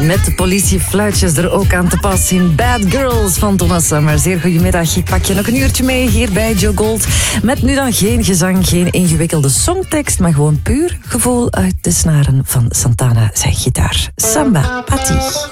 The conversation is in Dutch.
Met de politiefluitjes er ook aan te pas in Bad Girls van Thomas Summer. Zeer goedemiddag. Ik pak je nog een uurtje mee hier bij Joe Gold. Met nu dan geen gezang, geen ingewikkelde songtekst, maar gewoon puur gevoel uit de snaren van Santana zijn gitaar. Samba Pati.